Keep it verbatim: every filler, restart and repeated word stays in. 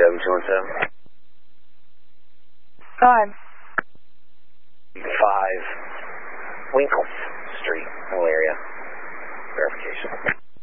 seven two one seven. Five. Five. Winkle Street, whole area. Verification.